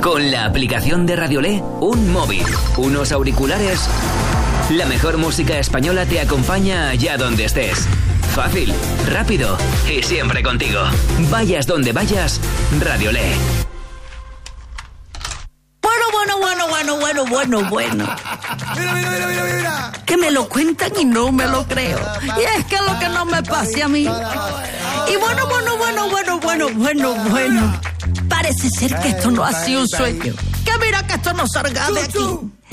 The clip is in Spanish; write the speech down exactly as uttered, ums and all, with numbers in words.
Con la aplicación de Radiolé, un móvil, unos auriculares, la mejor música española te acompaña allá donde estés. Fácil, rápido y siempre contigo. Vayas donde vayas, Radiolé. Bueno, bueno, bueno, bueno, bueno, bueno, bueno. Mira, mira, mira, mira, mira. Que me lo cuentan y no me lo creo. Y es que lo que no me pase a mí. Y bueno, bueno, bueno, bueno, bueno, bueno, bueno. Parece ser que esto no ha sido un sueño. Que mira que esto no salga de aquí.